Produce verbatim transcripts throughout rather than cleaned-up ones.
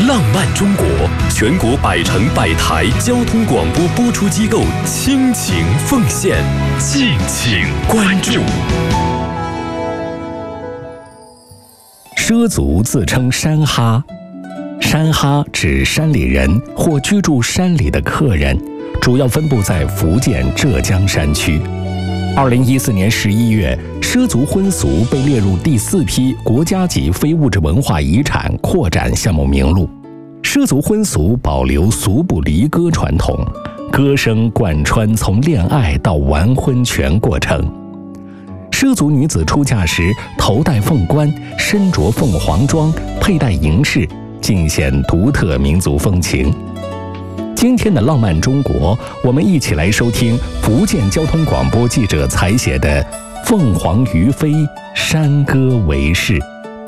浪漫中国，全国百城百台交通广播播出机构倾情奉献，敬请关注。 畲族自称山哈，山哈指山里人或居住山里的客人，主要分布在福建、浙江山区。二零一四年十一月，畲族婚俗被列入第四批国家级非物质文化遗产扩展项目名录。畲族婚俗保留俗不离歌传统，歌声贯穿从恋爱到完婚全过程。畲族女子出嫁时头戴凤冠，身着凤凰装，佩戴银饰，尽显独特民族风情。今天的浪漫中国，我们一起来收听福建交通广播记者采写的《凤凰于飞，山歌为誓》。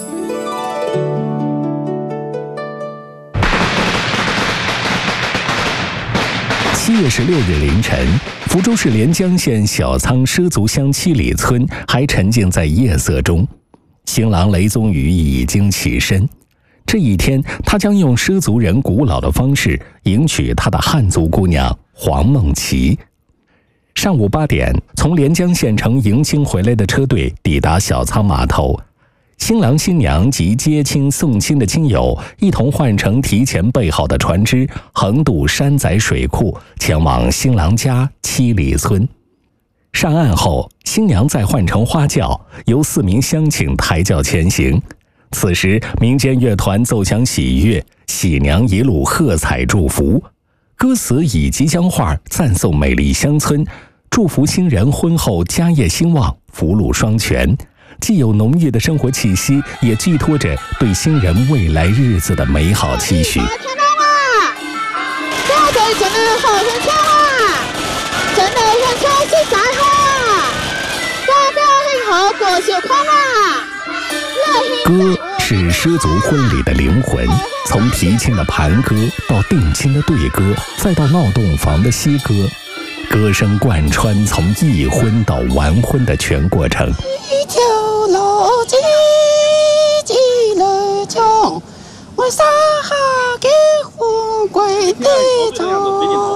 七月十六日凌晨，福州市连江县小仓畲族乡七里村还沉浸在夜色中。新郎雷宗宇已经起身，这一天他将用畲族人古老的方式迎娶他的汉族姑娘黄梦琪。上午八点，从连江县城迎亲回来的车队抵达小仓码头，新郎新娘及接亲送亲的亲友一同换乘提前备好的船只，横渡山仔水库，前往新郎家七里村。上岸后，新娘再换乘花轿，由四名乡亲抬轿前行。此时，民间乐团奏响喜悦，喜娘一路喝彩祝福，歌词以吉祥话赞颂美丽乡村，祝福新人婚后家业兴旺，福禄双全。既有浓郁的生活气息，也寄托着对新人未来日子的美好期许。 天亮啦！家队真的好很跳啊！真的很开心在哈！大家很好过小康啊！ 歌是畲族婚礼的灵魂，从提亲的盘歌到定亲的对歌，再到闹洞房的西歌，歌声贯穿从议婚到完婚的全过程。 一条路子一路走，我撒下结婚归地走。